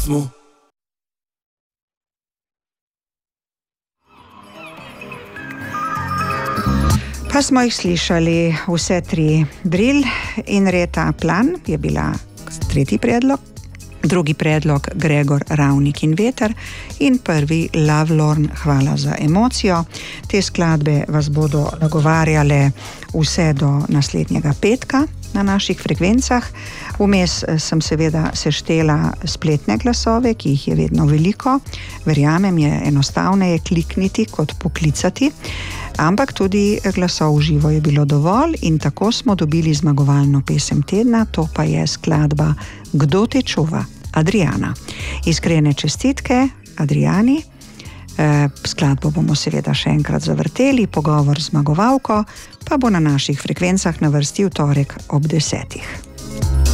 Pa smo jih slišali vse tri. Drill in Reta Plan je bila tretji predlog, drugi predlog Gregor Ravnik in Veter in prvi Lovelorn Hvala za emocijo. Te skladbe vas bodo nagovarjale vse do naslednjega petka na naših frekvencah. Vmes sem seveda seštela spletne glasove, ki jih je vedno veliko. Verjamem, je enostavneje klikniti kot poklicati, ampak tudi glasov v živo je bilo dovolj in tako smo dobili zmagovalno pesem tedna, to pa je skladba Kdo te čuva? Adriana. Iskrene čestitke Adriani. Skladbo bomo seveda še enkrat zavrteli, pogovor z zmagovalko pa bo na naših frekvencah na vrsti v torek ob 10.